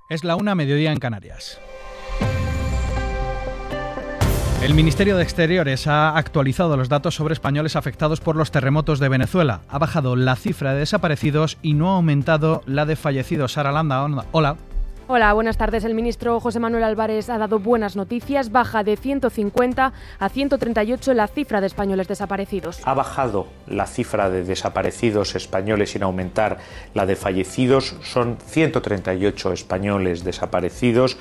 Es la 1:00, mediodía en Canarias. El Ministerio de Exteriores ha actualizado los datos sobre españoles afectados por los terremotos de Venezuela. Ha bajado la cifra de desaparecidos y no ha aumentado la de fallecidos. Sara Landa, hola. Hola, buenas tardes. El ministro José Manuel Álvarez ha dado buenas noticias. Baja de 150 a 138 la cifra de españoles desaparecidos. Ha bajado la cifra de desaparecidos españoles sin aumentar la de fallecidos. Son 138 españoles desaparecidos,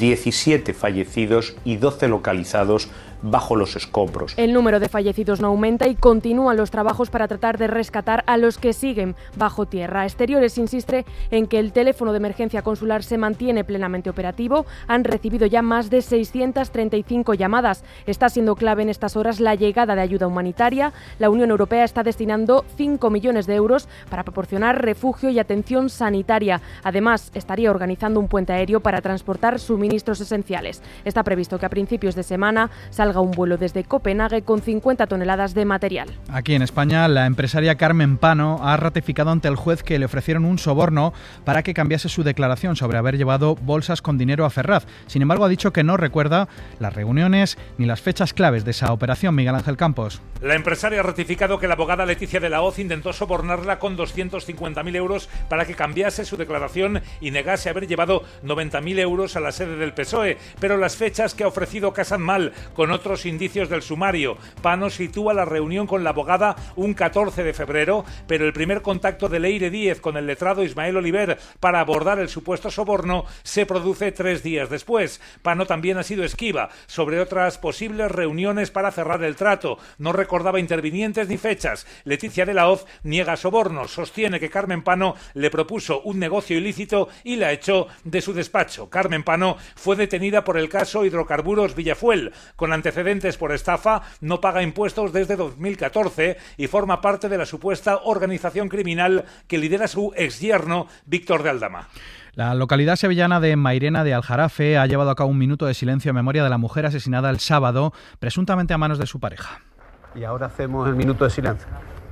17 fallecidos y 12 localizados bajo los escombros. El número de fallecidos no aumenta y continúan los trabajos para tratar de rescatar a los que siguen bajo tierra. Exteriores insiste en que el teléfono de emergencia consular se mantiene plenamente operativo. Han recibido ya más de 635 llamadas. Está siendo clave en estas horas la llegada de ayuda humanitaria. La Unión Europea está destinando 5 millones de euros para proporcionar refugio y atención sanitaria. Además, estaría organizando un puente aéreo para transportar suministros esenciales. Está previsto que a principios de semana salga un vuelo desde Copenhague con 50 toneladas de material. Aquí en España, la empresaria Carmen Pano ha ratificado ante el juez que le ofrecieron un soborno para que cambiase su declaración sobre haber llevado bolsas con dinero a Ferraz. Sin embargo, ha dicho que no recuerda las reuniones ni las fechas claves de esa operación. Miguel Ángel Campos. La empresaria ha ratificado que la abogada Leticia de la Hoz intentó sobornarla con 250.000 euros para que cambiase su declaración y negase haber llevado 90.000 euros a la sede del PSOE, pero las fechas que ha ofrecido casan mal con otros indicios del sumario. Pano sitúa la reunión con la abogada un 14 de febrero, pero el primer contacto de Leire Díez con el letrado Ismael Oliver para abordar el supuesto soborno se produce 3 días después. Pano también ha sido esquiva sobre otras posibles reuniones para cerrar el trato. No recordaba intervinientes ni fechas. Leticia de la Hoz niega sobornos. Sostiene que Carmen Pano le propuso un negocio ilícito y la echó de su despacho. Carmen Pano fue detenida por el caso Hidrocarburos Villafuel. Con antecedentes por estafa, no paga impuestos desde 2014 y forma parte de la supuesta organización criminal que lidera su exyerno Víctor de Aldama. La localidad sevillana de Mairena de Aljarafe ha llevado a cabo un minuto de silencio en memoria de la mujer asesinada el sábado, presuntamente a manos de su pareja. Y ahora hacemos el minuto de silencio.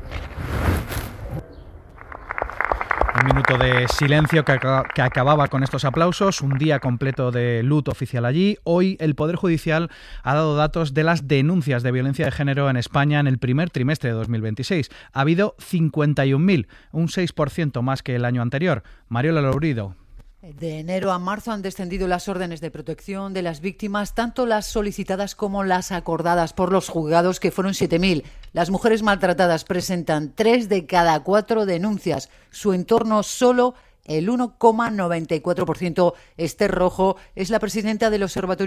Un minuto de silencio que acababa con estos aplausos, un día completo de luto oficial allí. Hoy el Poder Judicial ha dado datos de las denuncias de violencia de género en España en el primer trimestre de 2026. Ha habido 51.000, un 6% más que el año anterior. Mariola Lourido. De enero a marzo han descendido las órdenes de protección de las víctimas, tanto las solicitadas como las acordadas por los juzgados, que fueron 7.000. Las mujeres maltratadas presentan 3 de cada 4 denuncias. Su entorno solo el 1,94%. Esther Rojo es la presidenta del Observatorio